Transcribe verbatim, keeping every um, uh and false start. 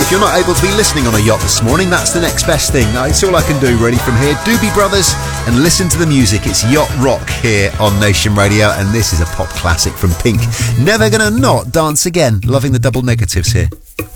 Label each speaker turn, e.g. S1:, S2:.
S1: if you're not able to be listening on a yacht this morning, that's the next best thing. It's all I can do really from here. Doobie Brothers, and listen to the music. It's Yacht Rock here on Nation Radio, and this is a pop classic from Pink. Never Gonna Not Dance Again. Loving the double negatives here.